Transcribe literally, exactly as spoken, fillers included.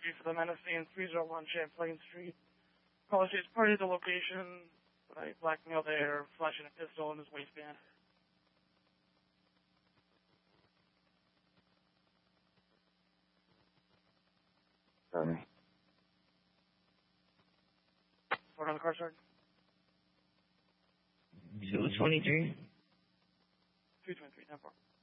three for the menacing, three oh one Champlain Street. Caller states party at the location, but I black male there, flashing a pistol in his waistband. Sorry. Put on the car, Sergeant. two twenty-three. two twenty-three, ten four.